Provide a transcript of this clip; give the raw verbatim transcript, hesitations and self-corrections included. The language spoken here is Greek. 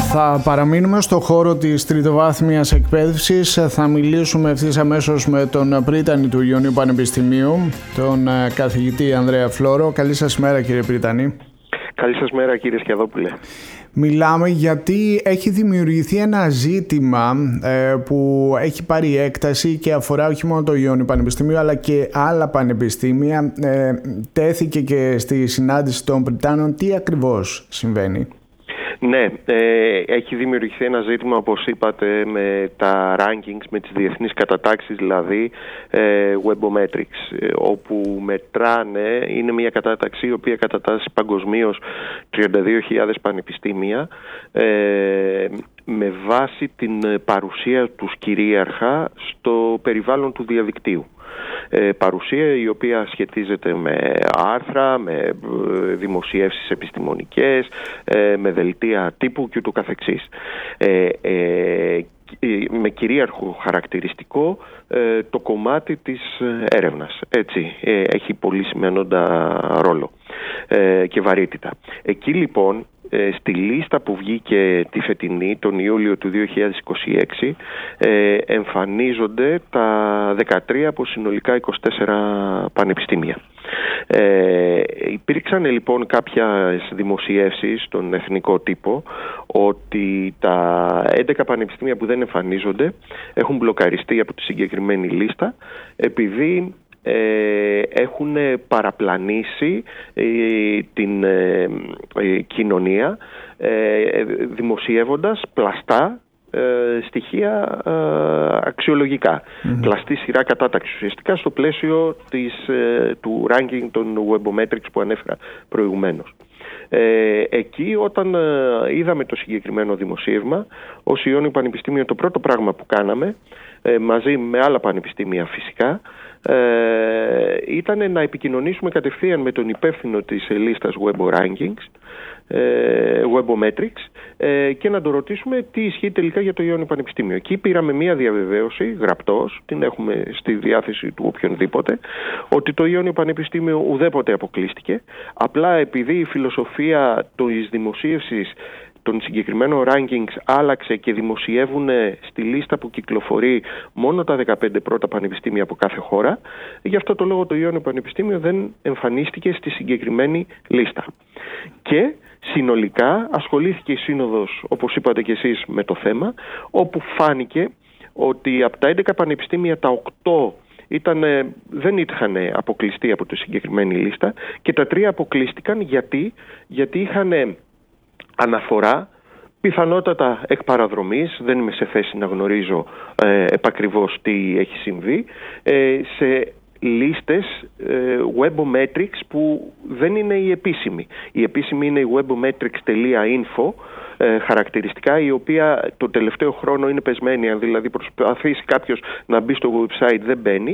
Θα παραμείνουμε στο χώρο της τριτοβάθμιας εκπαίδευσης. Θα μιλήσουμε ευθύς αμέσως με τον πρίτανη του Ιωνίου Πανεπιστημίου, τον καθηγητή Ανδρέα Φλόρο. Καλή σας μέρα, κύριε πρίτανη. Καλή σας μέρα, κύριε Σκιαδόπουλε. Μιλάμε γιατί έχει δημιουργηθεί ένα ζήτημα ε, που έχει πάρει έκταση και αφορά όχι μόνο το Ιωνίου Πανεπιστημίου αλλά και άλλα πανεπιστήμια. Ε, τέθηκε και στη συνάντηση των Πριτάνων. Τι ακριβώς συμβαίνει? Ναι, ε, έχει δημιουργηθεί ένα ζήτημα, όπως είπατε, με τα rankings, με τις διεθνείς κατατάξεις, δηλαδή ε, Webometrics, ε, όπου μετράνε, είναι μια κατάταξη η οποία κατατάσσει παγκοσμίως τριάντα δύο χιλιάδες πανεπιστήμια ε, με βάση την παρουσία τους κυρίαρχα στο περιβάλλον του διαδικτύου. Ε, παρουσία η οποία σχετίζεται με άρθρα, με δημοσιεύσεις επιστημονικές, ε, με δελτία τύπου και ούτω καθεξής. Ε, ε, με κυρίαρχο χαρακτηριστικό ε, το κομμάτι της έρευνας. Έτσι, ε, έχει πολύ σημαίνοντα ρόλο ε, και βαρύτητα. Εκεί λοιπόν, στη λίστα που βγήκε τη φετινή, τον Ιούλιο του δύο χιλιάδες είκοσι έξι, ε, εμφανίζονται τα δεκατρία από συνολικά είκοσι τέσσερα πανεπιστήμια. Ε, υπήρξαν λοιπόν κάποιες δημοσιεύσεις στον εθνικό τύπο ότι τα έντεκα πανεπιστήμια που δεν εμφανίζονται έχουν μπλοκαριστεί από τη συγκεκριμένη λίστα επειδή Ε, έχουν παραπλανήσει ε, την ε, ε, κοινωνία ε, δημοσιεύοντας πλαστά ε, στοιχεία ε, αξιολογικά. Mm-hmm. Πλαστή σειρά κατάταξη ουσιαστικά στο πλαίσιο της, ε, του ranking των Webometrics που ανέφερα προηγουμένως. Ε, εκεί όταν ε, είδαμε το συγκεκριμένο δημοσίευμα, ως Ιωνίου Πανεπιστήμιο το πρώτο πράγμα που κάναμε ε, μαζί με άλλα πανεπιστήμια φυσικά ε, ήταν να επικοινωνήσουμε κατευθείαν με τον υπεύθυνο της λίστας Weborankings, ε, Webometrics ε, και να το ρωτήσουμε τι ισχύει τελικά για το Ιωνίου Πανεπιστήμιο. Εκεί πήραμε μία διαβεβαίωση γραπτός, την έχουμε στη διάθεση του οποιονδήποτε, ότι το Ιωνίου Πανεπιστήμιο ουδέποτε αποκλείστηκε, απλά επειδή η φιλοσοφία της δημοσίευσης των συγκεκριμένων rankings άλλαξε και δημοσιεύουν στη λίστα που κυκλοφορεί μόνο τα δεκαπέντε πρώτα πανεπιστήμια από κάθε χώρα. Γι' αυτό το λόγο το Ιωνίου Πανεπιστήμιο δεν εμφανίστηκε στη συγκεκριμένη λίστα. Και συνολικά ασχολήθηκε η Σύνοδος, όπως είπατε και εσείς, με το θέμα, όπου φάνηκε ότι από τα έντεκα πανεπιστήμια τα οκτώ Ήταν, δεν είχαν αποκλειστεί από τη συγκεκριμένη λίστα και τα τρία αποκλείστηκαν γιατί, γιατί είχαν αναφορά, πιθανότατα εκ παραδρομής, δεν είμαι σε θέση να γνωρίζω ε, επακριβώς τι έχει συμβεί, ε, σε λίστες ε, Webometrics που δεν είναι η επίσημη. Η επίσημη είναι η webometrics.info, ε, χαρακτηριστικά, η οποία το τελευταίο χρόνο είναι πεσμένη. Αν δηλαδή προσπαθήσει κάποιος να μπει στο website δεν μπαίνει,